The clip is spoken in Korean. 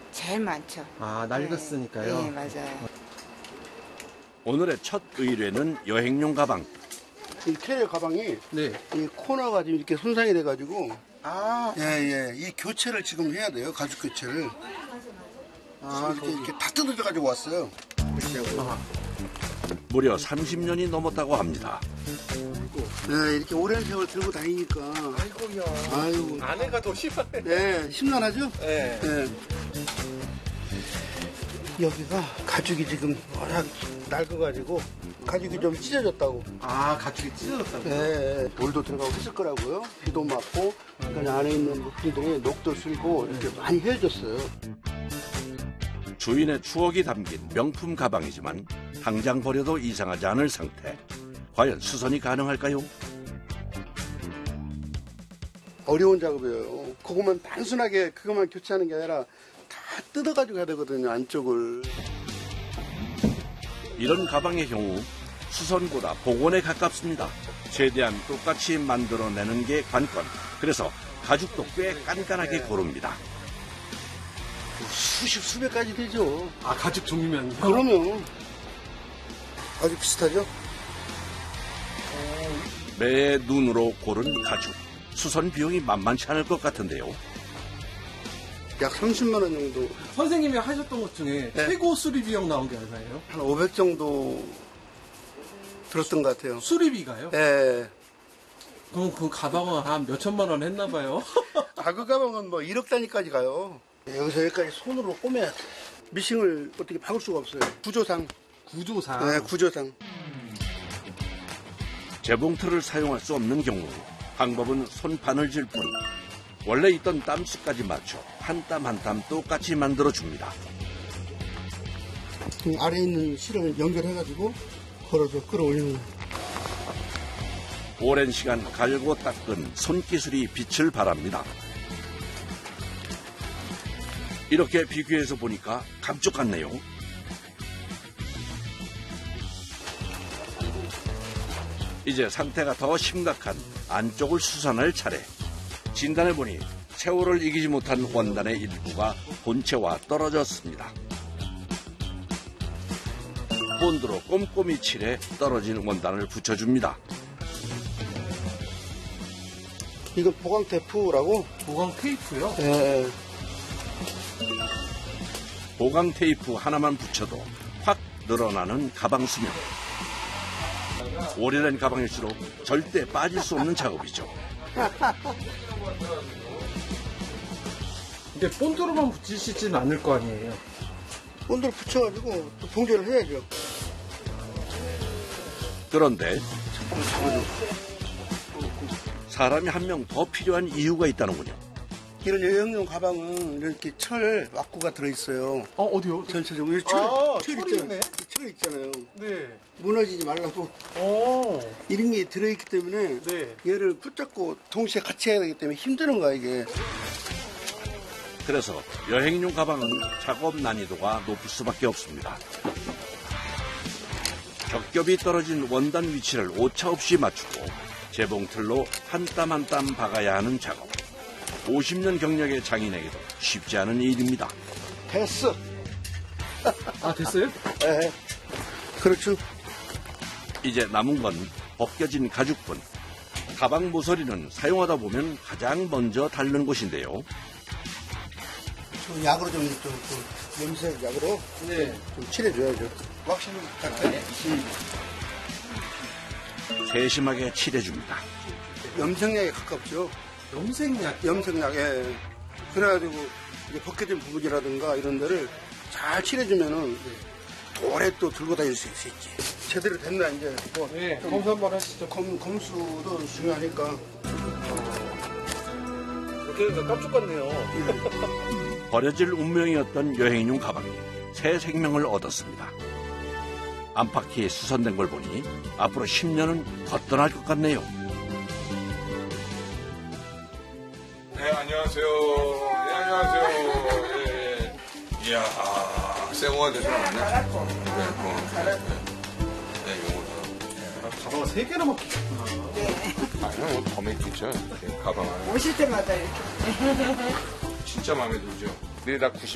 제일 많죠. 아, 낡았으니까요. 네, 맞아요. 오늘의 첫 의뢰는 여행용 가방. 이 캐리어 가방이 네. 이 코너가 지금 이렇게 손상이 돼가지고 아, 이 교체를 지금 해야 돼요. 가죽 교체를. 이렇게 다 뜯어져 가지고 왔어요. 무려 30년이 넘었다고 합니다. 네, 이렇게 오랜 세월 들고 다니니까. 아이고야. 아이고. 아내가 더 심하네. 네, 심란하죠? 네. 네. 여기가 가죽이 지금 워낙 낡아가지고 가죽이 좀 찢어졌다고. 아, 가죽이 찢어졌다고. 네, 돌도 들어가고 했을 거라고요. 비도 맞고, 그러니까 안에 있는 부품들이 녹도 쓸고 이렇게 많이 헤어졌어요. 주인의 추억이 담긴 명품 가방이지만 당장 버려도 이상하지 않을 상태. 과연 수선이 가능할까요? 어려운 작업이에요. 그것만 단순하게 그것만 교체하는 게 아니라 다 뜯어가지고 해야 되거든요, 안쪽을. 이런 가방의 경우 수선보다 복원에 가깝습니다. 최대한 똑같이 만들어내는 게 관건. 그래서 가죽도 꽤 깐깐하게 고릅니다. 수십, 수백 가지 되죠. 아, 가죽 종류면. 그러면 아주 비슷하죠? 매의 눈으로 고른 가죽. 수선 비용이 만만치 않을 것 같은데요. 약 30만 원 정도. 선생님이 하셨던 것 중에 네. 최고 수리 비용 나온 게 얼마예요? 한 500 정도 들었던 것 같아요. 수리비가요? 예. 그럼 그 가방은 한 몇천만 원 했나 봐요. 그 가방은 뭐 1억 단위까지 가요. 여기서 여기까지 손으로 꼬매야 돼. 미싱을 어떻게 박을 수가 없어요. 구조상. 구조상. 네, 구조상. 재봉틀을 사용할 수 없는 경우 방법은 손바늘질 뿐. 원래 있던 땀수까지 맞춰 한 땀 한 땀 똑같이 만들어줍니다. 아래에 있는 실을 연결해가지고 걸어서 끌어올리는 거예요. 오랜 시간 갈고 닦은 손기술이 빛을 발합니다. 이렇게 비교해서 보니까 감쪽 같네요. 이제 상태가 더 심각한 안쪽을 수선할 차례. 진단해보니 세월을 이기지 못한 원단의 일부가 본체와 떨어졌습니다. 본드로 꼼꼼히 칠해 떨어진 원단을 붙여줍니다. 이건 보강 테이프라고. 보강 테이프요? 예. 보강 테이프 하나만 붙여도 확 늘어나는 가방 수명. 오래된 가방일수록 절대 빠질 수 없는 작업이죠. 근데 본드로만 붙이시진 않을 거 아니에요? 본드를 붙여가지고 또 봉제를 해야죠. 그런데 사람이 한 명 더 필요한 이유가 있다는군요. 이런 여행용 가방은 이렇게 철 왁구가 들어있어요. 어디요? 전체적으로. 여기 철이 있네. 철 있잖아요. 네. 무너지지 말라고. 이런 게 들어있기 때문에 네. 얘를 붙잡고 동시에 같이 해야 되기 때문에 힘드는 거야, 이게. 그래서 여행용 가방은 작업 난이도가 높을 수밖에 없습니다. 겹겹이 떨어진 원단 위치를 오차없이 맞추고 재봉틀로 한 땀 한 땀 박아야 하는 작업. 50년 경력의 장인에게도 쉽지 않은 일입니다. 됐어. 아, 됐어요? 네. 그렇죠. 이제 남은 건 벗겨진 가죽뿐. 가방 모서리는 사용하다 보면 가장 먼저 닳는 곳인데요. 좀 약으로 좀 염색 약으로 네. 좀 칠해줘야죠. 왁싱을 할까요? 세심하게 칠해줍니다. 염색약에 가깝죠. 염색약. 염색약에. 그래가지고 이제 벗겨진 부분이라든가 이런 데를 잘 칠해주면은 오래 또 들고 다닐 수 있지. 제대로 됐나 이제. 뭐 네. 검사 한번 하시죠. 검수도 중요하니까. 이렇게 되니까 깜짝 같네요. 버려질 운명이었던 여행용 가방이 새 생명을 얻었습니다. 안팎이 수선된 걸 보니 앞으로 10년은 거뜬할 것 같네요. 네, 안녕하세요. 네, 안녕하세요. 예. 이야, 생화가 되지 않네. 네, 요거. 가방을 3개나 맡기셨구나. 아니요, 더 맥히죠. 가방 안에. 오실 때마다 이렇게. 진짜 마음에 들죠. 근데 나